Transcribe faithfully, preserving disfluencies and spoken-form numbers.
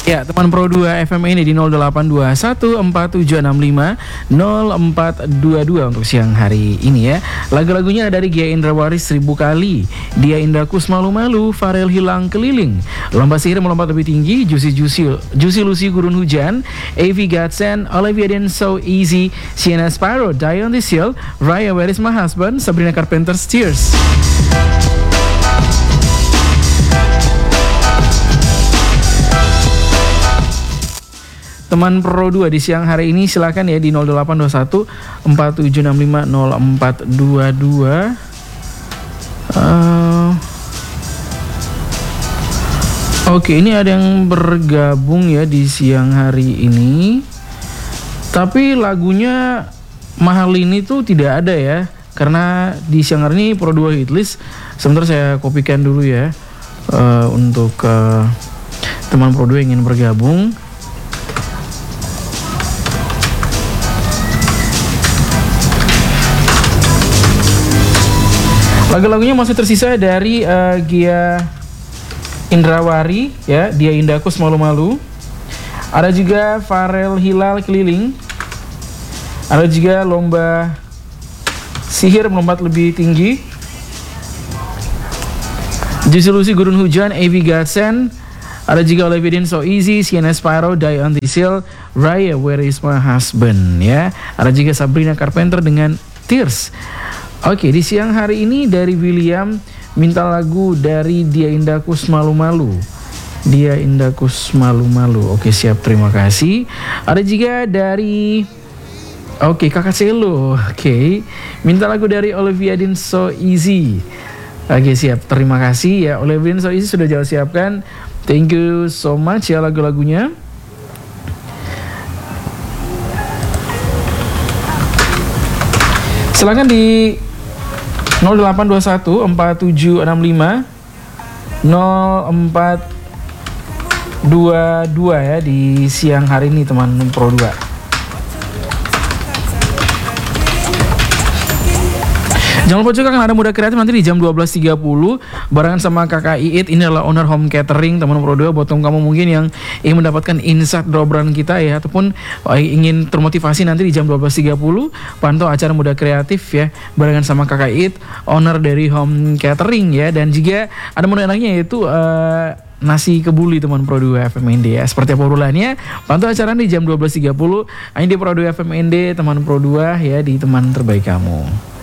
Ya, teman Pro dua F M ini di nol delapan dua satu empat tujuh enam lima nol empat dua dua untuk siang hari ini ya. Lagu-lagunya dari Gia Indrawari Seribu Kali, Dia Indakus Malu-Malu, Farel Hilang Keliling, Lomba Sihir Melompat Lebih Tinggi, Juicy Juicy Juicy Lucy Gurun Hujan, A V Godsend, Olivia Den So Easy, Sienna Sparrow, Die on This Hill, Raya Where Is My Husband, Sabrina Carpenter's Tears. Teman Pro dua di siang hari ini silakan ya di nol delapan dua satu empat tujuh enam lima nol empat dua dua. Uh, Oke, ini ada yang bergabung ya di siang hari ini. Tapi lagunya mahal ini tuh tidak ada ya. Karena di siang hari ini Pro dua Hitlist. Sebentar saya kopikan dulu ya. Uh, untuk uh, teman Pro dua yang ingin bergabung. Lagu-lagunya masih tersisa dari uh, Gia Indrawari ya, Dia Indakus Malu-Malu. Ada juga Farel Hilal Keliling. Ada juga Lomba Sihir Melompat Lebih Tinggi, Juicy Lucy Gurun Hujan, A V Godsend. Ada juga Olivia Den So Easy, Sienna Sparrow, Die on This Hill, Raya Where Is My Husband ya. Ada juga Sabrina Carpenter dengan Tears. Oke, di siang hari ini dari William minta lagu dari Dia Indakus Malu-Malu. Dia Indakus Malu-Malu. Oke, siap, terima kasih. Ada juga dari Oke, Kakak Selo. Oke, minta lagu dari Olivia Den So Easy. Oke, siap, terima kasih ya. Olivia Den So Easy sudah jauh siapkan. Thank you so much ya lagu-lagunya. Silakan di nol delapan dua satu empat tujuh enam lima nol empat dua dua ya di siang hari ini teman Pro dua. Jangan lupa juga kan ada Muda Kreatif nanti di jam dua belas tiga puluh barengan sama Kakak Iit. Ini adalah owner home catering teman Pro dua. Buat kamu mungkin yang ingin mendapatkan insight obrolan kita ya, ataupun ingin termotivasi nanti di jam dua belas tiga puluh pantau acara Muda Kreatif ya barengan sama Kakak Iit, owner dari home catering ya. Dan juga ada menu enaknya yaitu uh, nasi kebuli teman Pro dua F M N D ya. Seperti apa urulannya? Pantau acara di jam dua belas tiga puluh hanya di Pro dua F M N D teman Pro dua ya, di teman terbaik kamu.